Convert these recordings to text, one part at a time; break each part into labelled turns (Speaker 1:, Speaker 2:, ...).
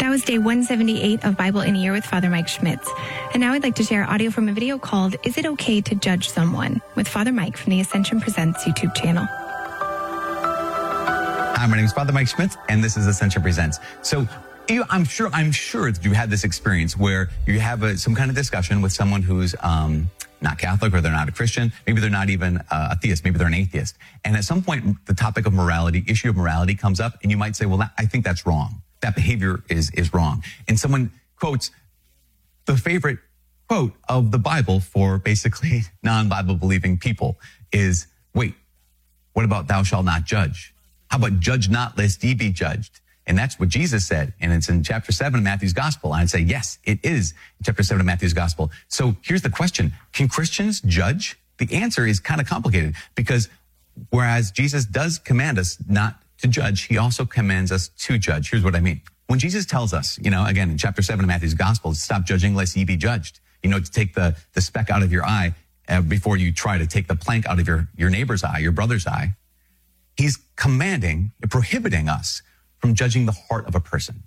Speaker 1: That was day 178 of Bible in a Year with Father Mike Schmitz. And now I'd like to share audio from a video called Is It Okay to Judge Someone? With Father Mike from the Ascension Presents YouTube channel.
Speaker 2: Hi, my name is Father Mike Schmitz, and this is Ascension Presents. So I'm sure that you had this experience where you have some kind of discussion with someone who's not Catholic, or they're not a Christian. Maybe they're not even a theist. Maybe they're an atheist. And at some point, the topic of morality, issue of morality comes up, and you might say, well, I think that's wrong. That behavior is wrong. And someone quotes the favorite quote of the Bible for basically non-Bible believing people is, wait, what about thou shalt not judge? How about judge not lest ye be judged? And that's what Jesus said. And it's in chapter 7 of Matthew's gospel. And I'd say, yes, it is in chapter 7 of Matthew's gospel. So here's the question. Can Christians judge? The answer is kind of complicated, because whereas Jesus does command us not to judge, he also commands us to judge. Here's what I mean. When Jesus tells us, again, in chapter 7 of Matthew's gospel, stop judging lest ye be judged, to take the speck out of your eye before you try to take the plank out of your neighbor's eye, your brother's eye. He's prohibiting us from judging the heart of a person,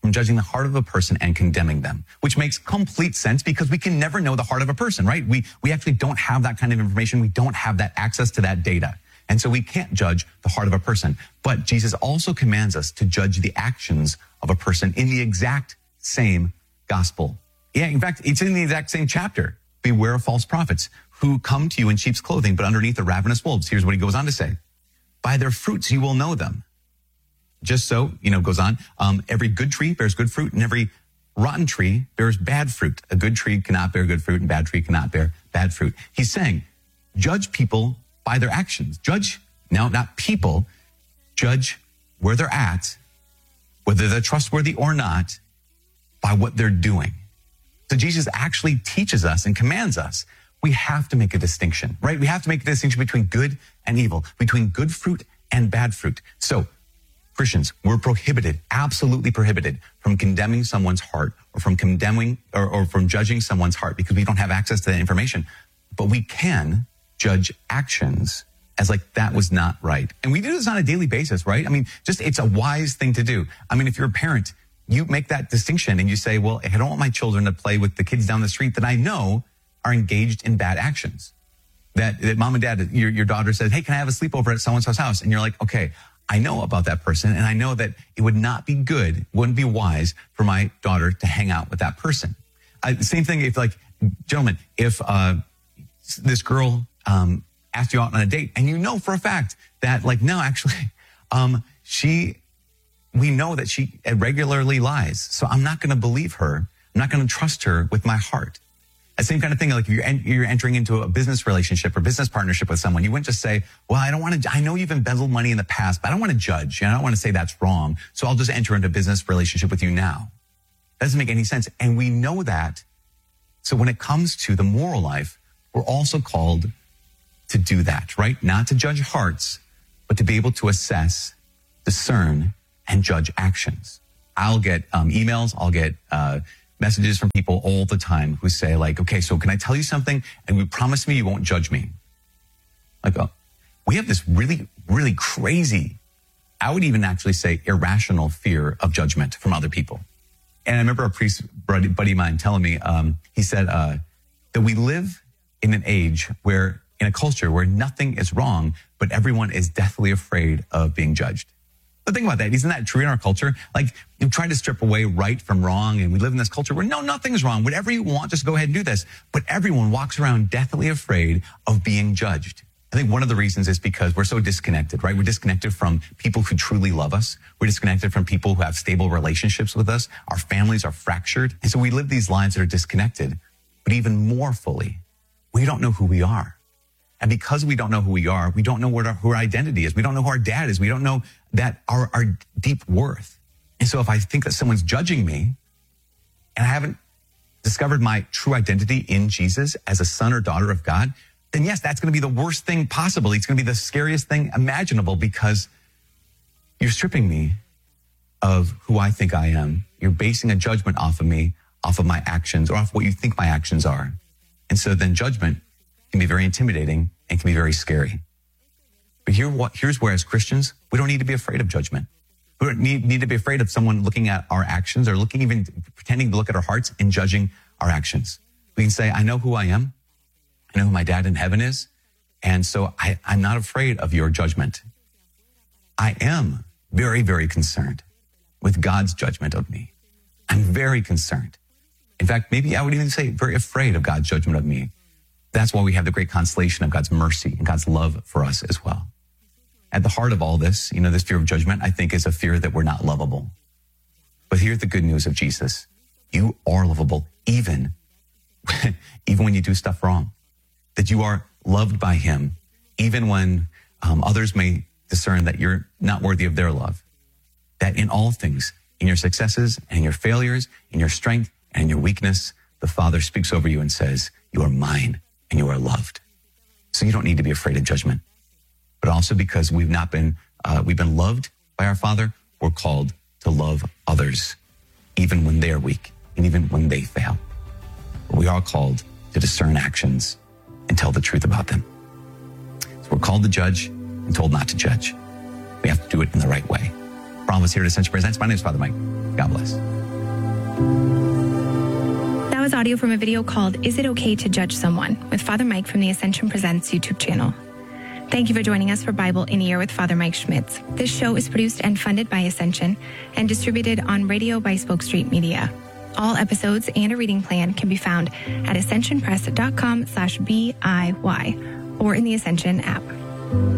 Speaker 2: and condemning them, which makes complete sense because we can never know the heart of a person, right? We actually don't have that kind of information. We don't have that access to that data. And so we can't judge the heart of a person. But Jesus also commands us to judge the actions of a person in the exact same gospel. Yeah, in fact, it's in the exact same chapter. Beware of false prophets who come to you in sheep's clothing, but underneath are ravenous wolves. Here's what he goes on to say. By their fruits you will know them. Just so, goes on, every good tree bears good fruit, and every rotten tree bears bad fruit. A good tree cannot bear good fruit, and bad tree cannot bear bad fruit. He's saying, judge people by their actions. Judge, now not people, judge where they're at, whether they're trustworthy or not, by what they're doing. So Jesus actually teaches us and commands us. We have to make a distinction, right? We have to make a distinction between good and evil, between good fruit and bad fruit. So Christians, we're absolutely prohibited from condemning someone's heart, or from condemning or from judging someone's heart, because we don't have access to that information. But we can judge actions as like that was not right. And we do this on a daily basis, right? It's a wise thing to do. If you're a parent, you make that distinction and you say, well, I don't want my children to play with the kids down the street that I know are engaged in bad actions. That mom and dad, your daughter says, hey, can I have a sleepover at someone's house? And you're like, okay, I know about that person, and I know that it would not be good, wouldn't be wise for my daughter to hang out with that person. Same thing if, gentlemen, if this girl asked you out on a date, and you know for a fact that, no, actually, we know that she regularly lies, so I'm not going to believe her. I'm not going to trust her with my heart. The same kind of thing, like if you're entering into a business relationship or business partnership with someone, you wouldn't just say, well, I know you've embezzled money in the past, but I don't want to judge. I don't want to say that's wrong. So I'll just enter into a business relationship with you now. That doesn't make any sense. And we know that. So when it comes to the moral life, we're also called to do that, right? Not to judge hearts, but to be able to assess, discern, and judge actions. I'll get emails, I'll get messages from people all the time who say okay, so can I tell you something? And you promise me you won't judge me. We have this really, really crazy, I would even actually say irrational fear of judgment from other people. And I remember a priest buddy of mine telling me, he said that we live in an age in a culture where nothing is wrong, but everyone is deathly afraid of being judged. But think about that. Isn't that true in our culture? You try to strip away right from wrong, and we live in this culture where no, nothing's wrong. Whatever you want, just go ahead and do this. But everyone walks around deathly afraid of being judged. I think one of the reasons is because we're so disconnected, right? We're disconnected from people who truly love us. We're disconnected from people who have stable relationships with us. Our families are fractured. And so we live these lives that are disconnected. But even more fully, we don't know who we are. And because we don't know who we are, we don't know who our identity is. We don't know who our dad is. We don't know that our deep worth. And so if I think that someone's judging me and I haven't discovered my true identity in Jesus as a son or daughter of God, then yes, that's going to be the worst thing possible. It's going to be the scariest thing imaginable, because you're stripping me of who I think I am. You're basing a judgment off of me, off of my actions, or off what you think my actions are. And so then judgment can be very intimidating and can be very scary. But here's where, as Christians, we don't need to be afraid of judgment. We need to be afraid of someone looking at our actions or even pretending to look at our hearts and judging our actions. We can say, I know who I am. I know who my dad in heaven is. And so I'm not afraid of your judgment. I am very, very concerned with God's judgment of me. I'm very concerned. In fact, maybe I would even say very afraid of God's judgment of me. That's why we have the great consolation of God's mercy and God's love for us as well. At the heart of all this, this fear of judgment, I think, is a fear that we're not lovable. But here's the good news of Jesus. You are lovable even when you do stuff wrong. That you are loved by him, even when others may discern that you're not worthy of their love. That in all things, in your successes and in your failures, in your strength and in your weakness, the Father speaks over you and says, you are mine and you are loved. So you don't need to be afraid of judgment. But also because we've been loved by our Father, we're called to love others, even when they are weak and even when they fail. But we are called to discern actions and tell the truth about them. So we're called to judge and told not to judge. We have to do it in the right way. For all of us here at Ascension Presents, my name is Father Mike. God bless.
Speaker 1: That was audio from a video called Is It Okay to Judge Someone? With Father Mike from the Ascension Presents YouTube channel. Thank you for joining us for Bible in a Year with Father Mike Schmitz. This show is produced and funded by Ascension and distributed on radio by Spoke Street Media. All episodes and a reading plan can be found at ascensionpress.com/BIY or in the Ascension app.